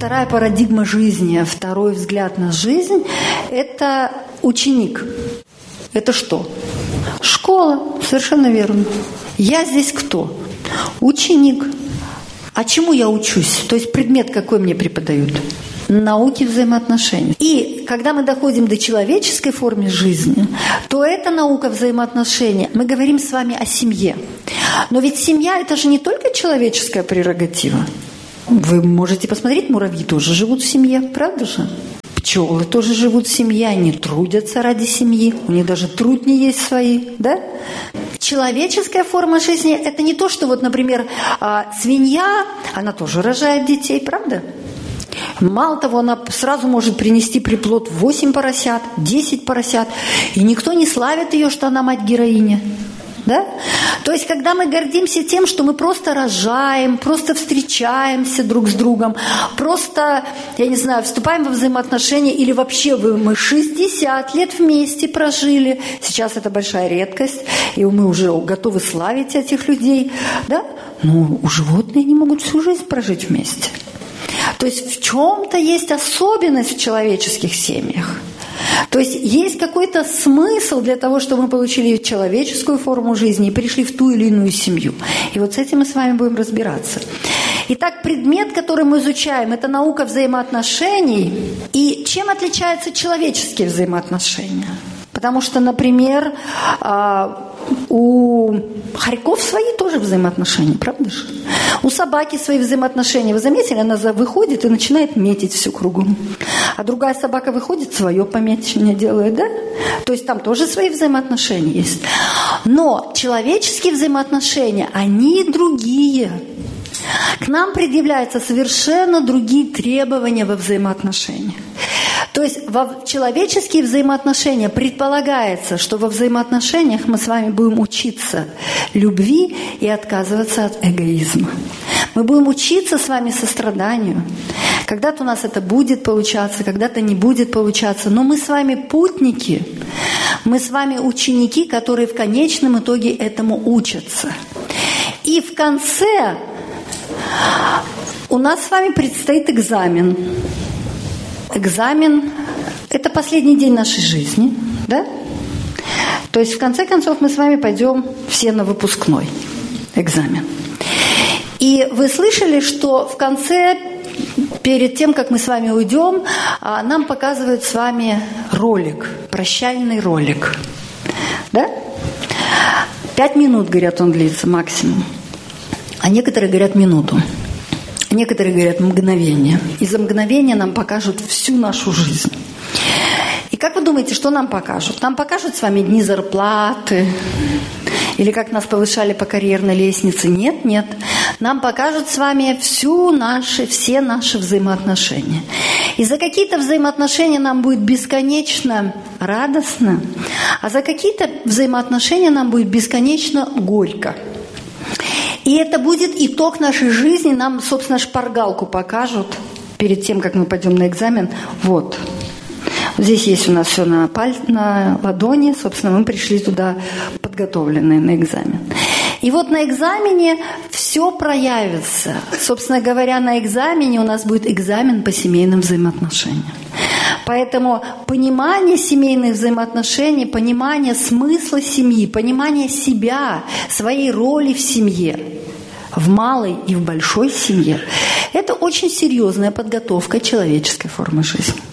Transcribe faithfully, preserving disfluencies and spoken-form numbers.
вторая парадигма жизни, второй взгляд на жизнь – это ученик. Это что? Школа, совершенно верно. Я здесь кто? Ученик. А чему я учусь? То есть предмет какой мне преподают? Науки взаимоотношений. И когда мы доходим до человеческой формы жизни, то это наука взаимоотношений. Мы говорим с вами о семье. Но ведь семья – это же не только человеческая прерогатива. Вы можете посмотреть, муравьи тоже живут в семье, правда же? Пчелы тоже живут в семье, они трудятся ради семьи, у них даже трудни есть свои, да? Человеческая форма жизни – это не то, что вот, например, свинья, она тоже рожает детей, правда? Мало того, она сразу может принести приплод восемь поросят, десять поросят, и никто не славит ее, что она мать-героиня. Да? То есть, когда мы гордимся тем, что мы просто рожаем, просто встречаемся друг с другом, просто, я не знаю, вступаем во взаимоотношения, или вообще мы шестьдесят лет вместе прожили, сейчас это большая редкость, и мы уже готовы славить этих людей, да? Но у животных не могут всю жизнь прожить вместе. То есть в чем-то есть особенность в человеческих семьях. То есть есть какой-то смысл для того, чтобы мы получили человеческую форму жизни и пришли в ту или иную семью. И вот с этим мы с вами будем разбираться. Итак, предмет, который мы изучаем, это наука взаимоотношений. И чем отличаются человеческие взаимоотношения? Потому что, например, у хорьков свои тоже взаимоотношения, правда же? У собаки свои взаимоотношения. Вы заметили, она выходит и начинает метить всю кругом. А другая собака выходит, свое помечение делает, да? То есть там тоже свои взаимоотношения есть. Но человеческие взаимоотношения, они другие. К нам предъявляются совершенно другие требования во взаимоотношениях. То есть в человеческие взаимоотношения предполагается, что во взаимоотношениях мы с вами будем учиться любви и отказываться от эгоизма. Мы будем учиться с вами состраданию. Когда-то у нас это будет получаться, когда-то не будет получаться. Но мы с вами путники, мы с вами ученики, которые в конечном итоге этому учатся. И в конце у нас с вами предстоит экзамен. Экзамен – это последний день нашей жизни, да? То есть, в конце концов, мы с вами пойдем все на выпускной экзамен. И вы слышали, что в конце, перед тем, как мы с вами уйдем, нам показывают с вами ролик, прощальный ролик, да? Пять минут, говорят, он длится максимум, а некоторые говорят минуту. Некоторые говорят мгновение. И за мгновение нам покажут всю нашу жизнь. И как вы думаете, что нам покажут? Нам покажут с вами дни зарплаты? Или как нас повышали по карьерной лестнице? Нет, нет. Нам покажут с вами всю наши, все наши взаимоотношения. И за какие-то взаимоотношения нам будет бесконечно радостно, а за какие-то взаимоотношения нам будет бесконечно горько. И это будет итог нашей жизни. Нам, собственно, шпаргалку покажут перед тем, как мы пойдем на экзамен. Вот. Здесь есть у нас все на, паль... на ладони. Собственно, мы пришли туда подготовленные на экзамен. И вот на экзамене все проявится. Собственно говоря, на экзамене у нас будет экзамен по семейным взаимоотношениям. Поэтому понимание семейных взаимоотношений, понимание смысла семьи, понимание себя, своей роли в семье, в малой и в большой семье, это очень серьезная подготовка человеческой формы жизни.